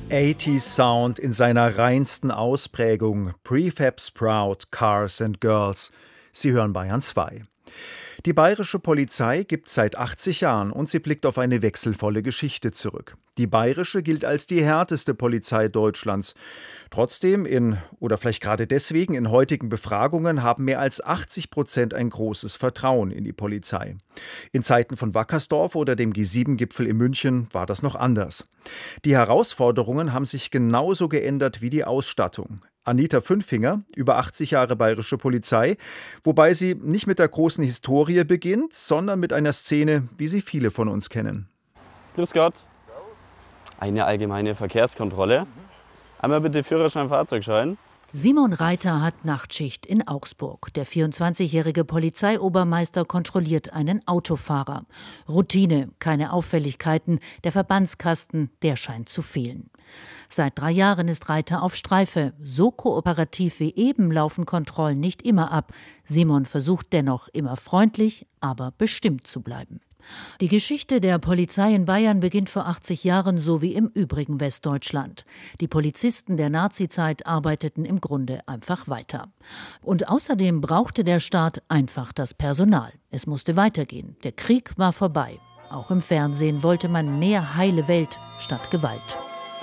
80s Sound in seiner reinsten Ausprägung. Prefab Sprout, Cars and Girls. Sie hören Bayern 2. Die bayerische Polizei gibt seit 80 Jahren und sie blickt auf eine wechselvolle Geschichte zurück. Die bayerische gilt als die härteste Polizei Deutschlands. Trotzdem oder vielleicht gerade deswegen, in heutigen Befragungen haben mehr als 80% ein großes Vertrauen in die Polizei. In Zeiten von Wackersdorf oder dem G7-Gipfel in München war das noch anders. Die Herausforderungen haben sich genauso geändert wie die Ausstattung. Anita Fünfinger, über 80 Jahre bayerische Polizei, wobei sie nicht mit der großen Historie beginnt, sondern mit einer Szene, wie sie viele von uns kennen. Grüß Gott. Eine allgemeine Verkehrskontrolle. Einmal bitte Führerschein, Fahrzeugschein. Simon Reiter hat Nachtschicht in Augsburg. Der 24-jährige Polizeiobermeister kontrolliert einen Autofahrer. Routine, keine Auffälligkeiten. Der Verbandskasten, der scheint zu fehlen. Seit 3 Jahren ist Reiter auf Streife. So kooperativ wie eben laufen Kontrollen nicht immer ab. Simon versucht dennoch immer freundlich, aber bestimmt zu bleiben. Die Geschichte der Polizei in Bayern beginnt vor 80 Jahren, so wie im übrigen Westdeutschland. Die Polizisten der Nazizeit arbeiteten im Grunde einfach weiter. Und außerdem brauchte der Staat einfach das Personal. Es musste weitergehen. Der Krieg war vorbei. Auch im Fernsehen wollte man mehr heile Welt statt Gewalt.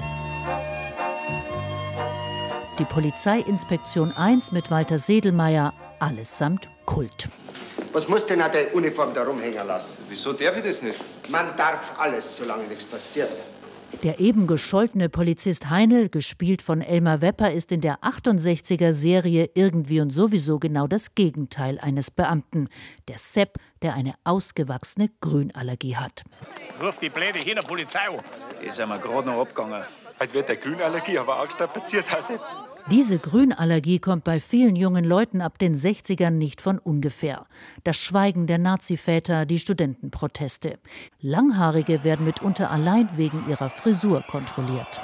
Die Polizeiinspektion 1 mit Walter Sedelmeier, allesamt Kult. Was muss denn an der Uniform da rumhängen lassen? Wieso darf ich das nicht? Man darf alles, solange nichts passiert. Der eben gescholtene Polizist Heinl, gespielt von Elmar Wepper, ist in der 68er-Serie Irgendwie und sowieso genau das Gegenteil eines Beamten. Der Sepp, der eine ausgewachsene Grünallergie hat. Ruf die Bläde hier in der Polizei an. Die sind wir gerade noch abgegangen. Heute wird der Grünallergie aber auch strapaziert. Diese Grünallergie kommt bei vielen jungen Leuten ab den 60ern nicht von ungefähr. Das Schweigen der Naziväter, die Studentenproteste. Langhaarige werden mitunter allein wegen ihrer Frisur kontrolliert.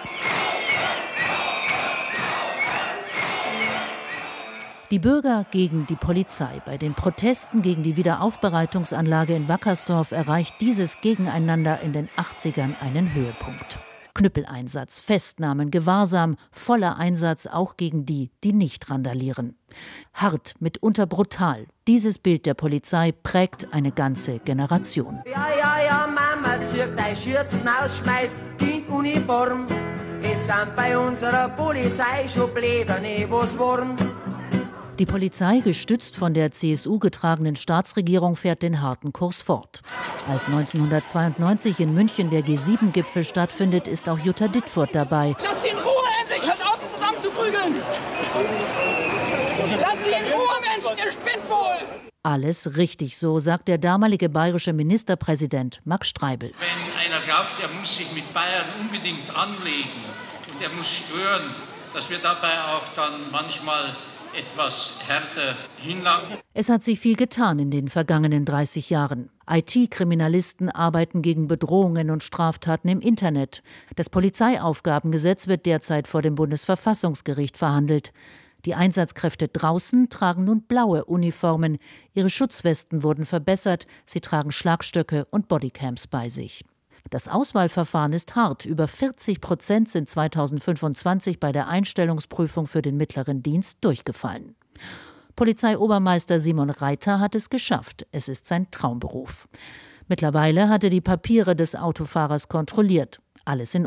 Die Bürger gegen die Polizei. Bei den Protesten gegen die Wiederaufbereitungsanlage in Wackersdorf erreicht dieses Gegeneinander in den 80ern einen Höhepunkt. Knüppeleinsatz, Festnahmen, Gewahrsam, voller Einsatz auch gegen die, die nicht randalieren. Hart, mitunter brutal. Dieses Bild der Polizei prägt eine ganze Generation. Ja, Mama, zieh dein Schürzen aus, schmeiß die Uniform. Es sind bei unserer Polizei schon Bläderne, was worden. Die Polizei, gestützt von der CSU getragenen Staatsregierung, fährt den harten Kurs fort. Als 1992 in München der G7-Gipfel stattfindet, ist auch Jutta Dittfurt dabei. Lass sie in Ruhe, endlich! Hört auf, sie zusammenzuprügeln! Lass sie in Ruhe, Menschen, ihr spinnt wohl! Alles richtig so, sagt der damalige bayerische Ministerpräsident Max Streibl. Wenn einer glaubt, er muss sich mit Bayern unbedingt anlegen und er muss stören, dass wir dabei auch dann manchmal etwas härter hinlaufen. Es hat sich viel getan in den vergangenen 30 Jahren. IT-Kriminalisten arbeiten gegen Bedrohungen und Straftaten im Internet. Das Polizeiaufgabengesetz wird derzeit vor dem Bundesverfassungsgericht verhandelt. Die Einsatzkräfte draußen tragen nun blaue Uniformen. Ihre Schutzwesten wurden verbessert. Sie tragen Schlagstöcke und Bodycams bei sich. Das Auswahlverfahren ist hart. Über 40% sind 2025 bei der Einstellungsprüfung für den mittleren Dienst durchgefallen. Polizeiobermeister Simon Reiter hat es geschafft. Es ist sein Traumberuf. Mittlerweile hat er die Papiere des Autofahrers kontrolliert. Alles in